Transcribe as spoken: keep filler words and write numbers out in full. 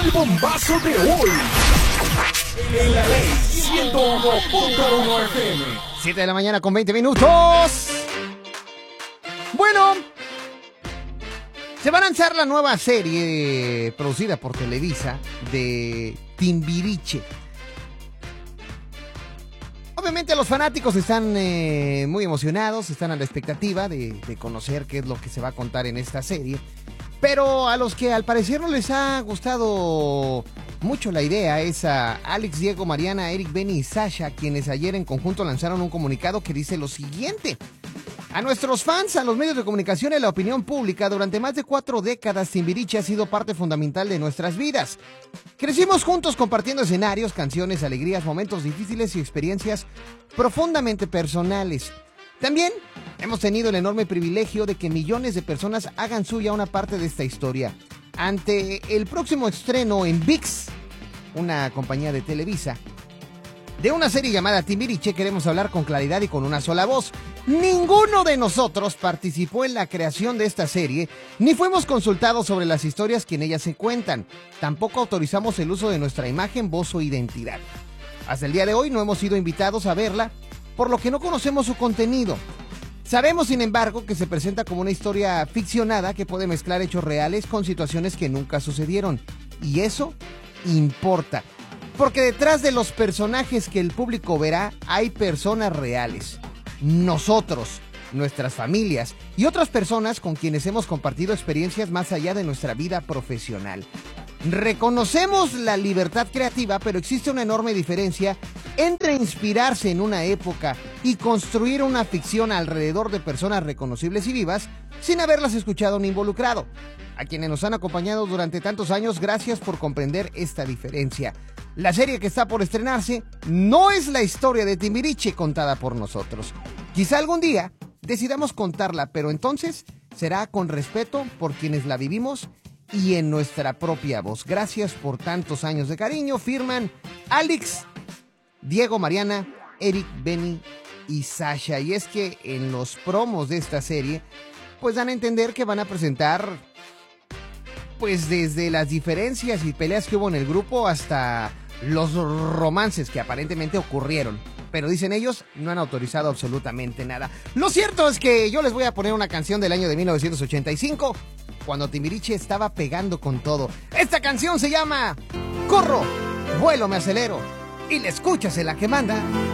El bombazo de hoy. En la ley ciento uno punto uno F M. siete de la mañana con veinte minutos. Bueno, se va a lanzar la nueva serie producida por Televisa de Timbiriche. Obviamente los fanáticos están eh, muy emocionados, están a la expectativa de, de conocer qué es lo que se va a contar en esta serie. Pero a los que al parecer no les ha gustado mucho la idea es a Alex, Diego, Mariana, Eric, Benny y Sasha, quienes ayer en conjunto lanzaron un comunicado que dice lo siguiente. A nuestros fans, a los medios de comunicación y a la opinión pública, durante más de cuatro décadas Timbiriche ha sido parte fundamental de nuestras vidas. Crecimos juntos compartiendo escenarios, canciones, alegrías, momentos difíciles y experiencias profundamente personales. También hemos tenido el enorme privilegio de que millones de personas hagan suya una parte de esta historia. Ante el próximo estreno en V I X, una compañía de Televisa, de una serie llamada Timbiriche, queremos hablar con claridad y con una sola voz. Ninguno de nosotros participó en la creación de esta serie, ni fuimos consultados sobre las historias que en ella se cuentan. Tampoco autorizamos el uso de nuestra imagen, voz o identidad. Hasta el día de hoy no hemos sido invitados a verla, por lo que no conocemos su contenido. Sabemos, sin embargo, que se presenta como una historia ficcionada que puede mezclar hechos reales con situaciones que nunca sucedieron. Y eso importa, porque detrás de los personajes que el público verá hay personas reales. Nosotros, nuestras familias y otras personas con quienes hemos compartido experiencias más allá de nuestra vida profesional. Reconocemos la libertad creativa, pero existe una enorme diferencia entre inspirarse en una época y construir una ficción alrededor de personas reconocibles y vivas sin haberlas escuchado ni involucrado. A quienes nos han acompañado durante tantos años, gracias por comprender esta diferencia. La serie que está por estrenarse no es la historia de Timbiriche contada por nosotros. Quizá algún día decidamos contarla, pero entonces será con respeto por quienes la vivimos y en nuestra propia voz. Gracias por tantos años de cariño. Firman Alex, Diego, Mariana, Eric, Benny y Sasha. Y es que en los promos de esta serie, pues dan a entender que van a presentar, pues desde las diferencias y peleas que hubo en el grupo hasta los romances que aparentemente ocurrieron. Pero dicen ellos, no han autorizado absolutamente nada. Lo cierto es que yo les voy a poner una canción del año de mil novecientos ochenta y cinco, cuando Timbiriche estaba pegando con todo. Esta canción se llama Corro, vuelo, me acelero, y la escuchas en la que manda